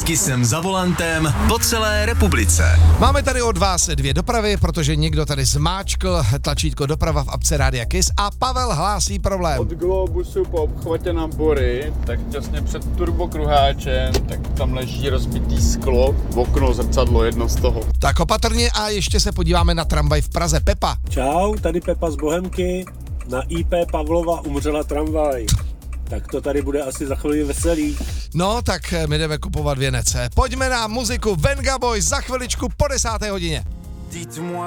S Kissem za volantem po celé republice. Máme tady od vás dvě dopravy, protože někdo tady zmáčkl tlačítko doprava v apce Rádia Kiss a Pavel hlásí problém. Od Globusu po obchvatě na Bory, tak těsně před turbokruháčem, tak tam leží rozbitý sklo, okno, zrcadlo, jedno z toho. Tak opatrně a ještě se podíváme na tramvaj v Praze. Pepa. Čau, tady Pepa z Bohemky. Na IP Pavlova umřela tramvaj. Tak to tady bude asi za chvíli veselý. No, tak my jdeme kupovat věnec. Pojďme na muziku Venga Boys za chviličku po 10. hodině.